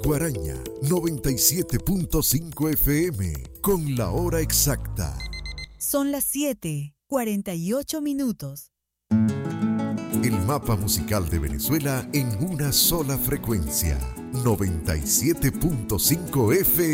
Guaraña 97.5 FM con la hora exacta. Son las 7:48. El mapa musical de Venezuela en una sola frecuencia. 97.5 FM.